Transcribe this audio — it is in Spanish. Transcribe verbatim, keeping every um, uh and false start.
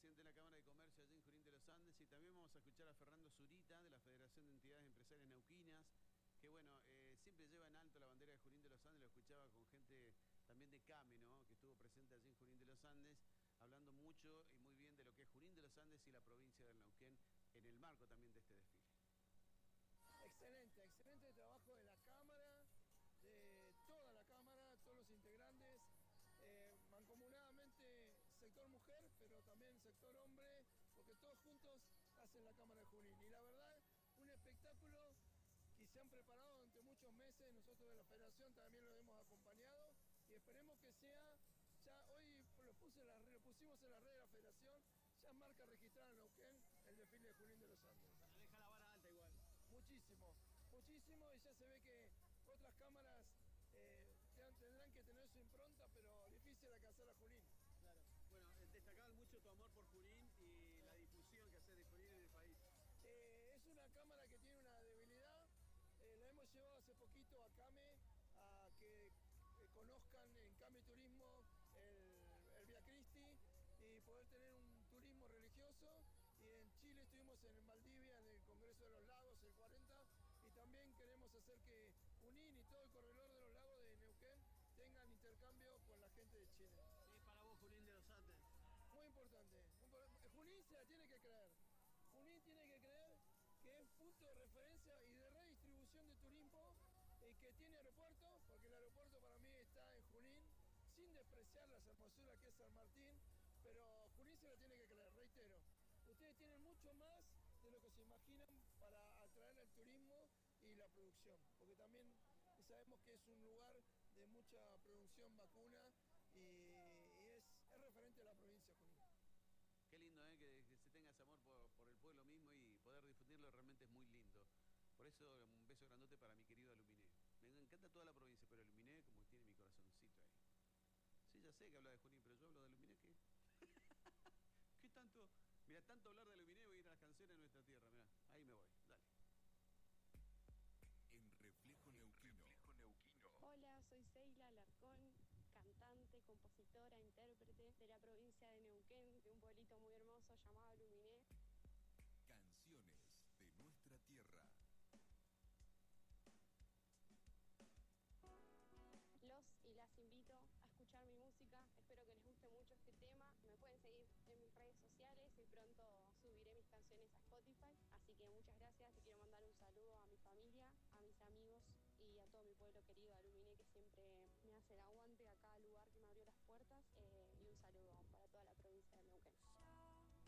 presidente de la Cámara de Comercio allí en Junín de los Andes, y también vamos a escuchar a Fernando Zurita de la Federación de Entidades Empresarias Neuquinas, que bueno, eh, siempre lleva en alto la bandera de Junín de los Andes. Lo escuchaba con gente también de CAME, ¿no?, que estuvo presente allí en Junín de los Andes, hablando mucho y muy bien de lo que es Junín de los Andes y la provincia del Neuquén en el marco también de este desfile. Excelente, excelente trabajo de la Cámara, de toda la Cámara, todos los integrantes, eh, mancomunadamente sector mujer, pero también sector hombre, porque todos juntos hacen la Cámara de Junín. Y la verdad, un espectáculo que se han preparado durante muchos meses, nosotros de la Federación también lo hemos acompañado y esperemos que sea, ya hoy lo, puse en la, lo pusimos en la red de la Federación, ya marca registrada en Neuquén el desfile de Junín de los Andes. Deja la vara alta igual. Muchísimo, muchísimo, y ya se ve que otras cámaras eh, tendrán que tener su impronta, pero difícil alcanzar a Junín. Claro. Bueno, destacaban mucho tu amor por Junín y la difusión que haces de Junín en el país. Eh, es una cámara que tiene una debilidad, eh, la hemos llevado hace poquito a CAME, a que eh, conozcan en CAME Turismo el, el Via Cristi y poder tener un turismo religioso. Y en Chile estuvimos en Valdivia, en el Congreso de los Lagos, el cuarenta, y también queremos hacer que Junín y todo el corredor de los lagos de Neuquén tengan intercambio con la gente de Chile. ¿Qué es para vos Junín de los Andes? Muy importante. Junín se la tiene que creer. Junín tiene que creer que es punto de referencia y de redistribución de turismo, eh, que tiene aeropuerto, porque el aeropuerto para mí está en Junín, sin despreciar las hermosuras que es San Martín, pero Junín se la tiene que creer, reitero. Ustedes tienen mucho más de lo que se imaginan para atraer el turismo y la producción, porque también sabemos que es un lugar de mucha producción vacuna y, y es, es referente a la provincia de Junín. Qué lindo, ¿eh?, que, que se tenga ese amor por, por el pueblo mismo, y poder difundirlo realmente es muy lindo. Por eso un beso grandote para mi querido Aluminé. Me encanta toda la provincia, pero Aluminé como tiene mi corazoncito ahí. Sí, ya sé que habla de Junín, pero yo hablo de Aluminé, ¿qué? ¿Qué tanto? Mira, tanto hablar de Aluminé, voy a ir a las canciones de nuestra tierra, mira, ahí me voy, dale. En Reflejo Neuquino. Reflejo Neuquino. Hola, soy Seila Alarcón, cantante, compositora, intérprete de la provincia de Neuquén, de un pueblito muy hermoso llamado Aluminé.